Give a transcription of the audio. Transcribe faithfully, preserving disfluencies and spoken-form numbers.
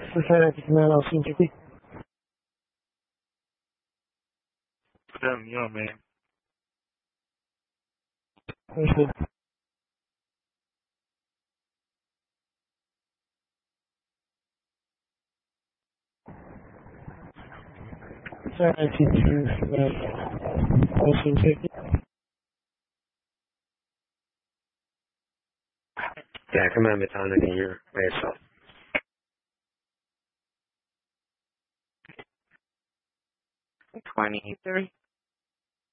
Society Command, I'll see you. Damn, you know, man. Understood. Society Command, I'll see you. Yeah, Command Battalion, I can hear by yourself. twenty, thirty.